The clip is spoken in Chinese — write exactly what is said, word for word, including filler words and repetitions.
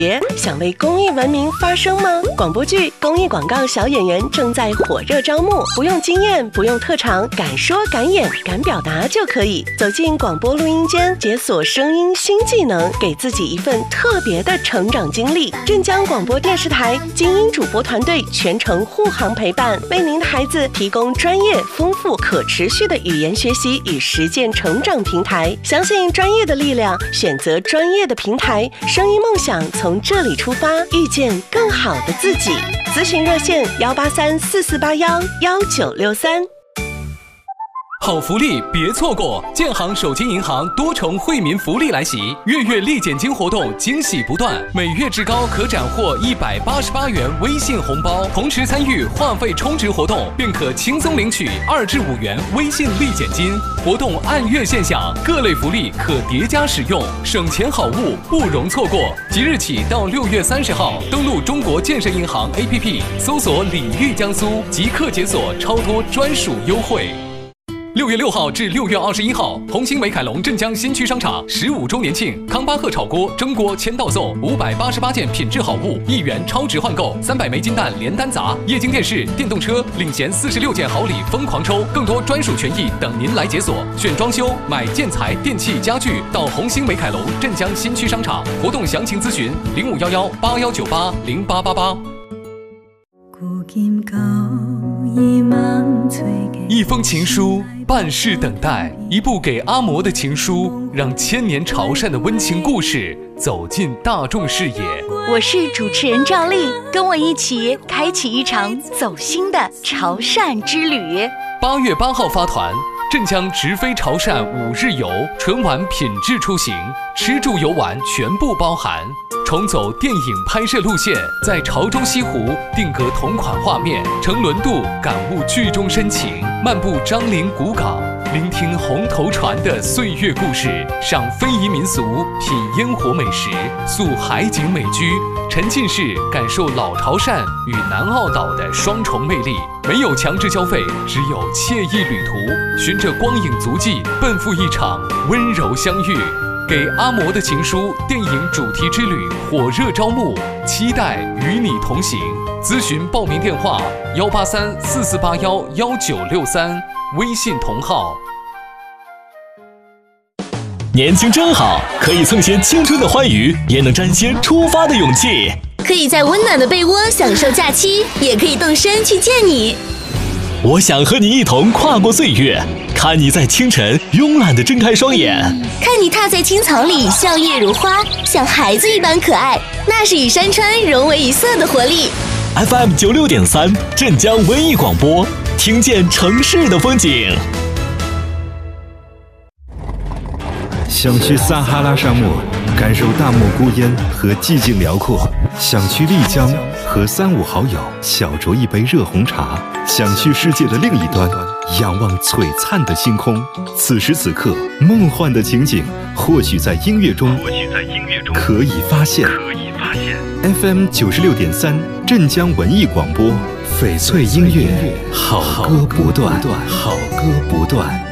想为公益文明发声吗？广播剧、公益广告小演员正在火热招募，不用经验，不用特长，敢说敢演敢表达就可以走进广播录音间，解锁声音新技能，给自己一份特别的成长经历。镇江广播电视台精英主播团队全程护航陪伴，为您的孩子提供专业、丰富、可持续的语言学习与实践成长平台。相信专业的力量，选择专业的平台，声音梦想从这里出发，遇见更好的自己。咨询热线幺八三四四八幺幺九六三。 好福利别错过！建行手机银行多重惠民福利来袭，月月立减金活动惊喜不断，每月至高可斩获一百八十八元微信红包，同时参与话费充值活动，便可轻松领取二至五元微信立减金。活动按月现享，各类福利可叠加使用，省钱好物不容错过。即日起到六月三十号，登录中国建设银行 A P P， 搜索“礼遇江苏”，即刻解锁超多专属优惠。六月六号至六月二十一号，红星美凯龙镇江新区商场十五周年庆，康巴赫炒锅、蒸锅签到送五百八十八件品质好物，一元超值换购，三百枚金蛋连单砸，液晶电视、电动车领衔四十六件好礼疯狂抽，更多专属权益等您来解锁。选装修、买建材、电器、家具，到红星美凯龙镇江新区商场。活动详情咨询零五幺幺八幺九八零八八八。一封情书，半世等待，一部给阿嬷的情书，让千年潮汕的温情故事走进大众视野。 我是主持人赵丽，跟我一起开启一场走心的潮汕之旅。 八月八号发团，镇江直飞潮汕五日游，纯玩品质出行，吃住游玩全部包含。重走电影拍摄路线，在潮州西湖定格同款画面，乘轮渡感悟剧中深情，漫步樟林古港，聆听红头船的岁月故事，赏非遗民俗，品烟火美食，宿海景美居，沉浸式感受老潮汕与南澳岛的双重魅力。没有强制交费，只有惬意旅途，循着光影足迹，奔赴一场温柔相遇。给阿嬷的情书电影主题之旅火热招募，期待与你同行。咨询报名电话幺八三四四八幺幺九六三，微信同号。 年轻真好，可以蹭些青春的欢愉，也能沾些出发的勇气。 可以在温暖的被窝享受假期，也可以动身去见你。 我想和你一同跨过岁月，看你在清晨慵懒地睁开双眼， 看你踏在青草里笑靥如花，像孩子一般可爱，那是与山川融为一色的活力。 F M 九六点三，镇江文艺广播，听见城市的风景。 想去撒哈拉沙漠，感受大漠孤烟和寂静辽阔；想去丽江，和三五好友小酌一杯热红茶；想去世界的另一端，仰望璀璨的星空。此时此刻，梦幻的情景或许在音乐中，或许在音乐中可以发现。可以发现。F M 九十六点三，镇江文艺广播，翡翠音乐，好歌不断，好歌不断。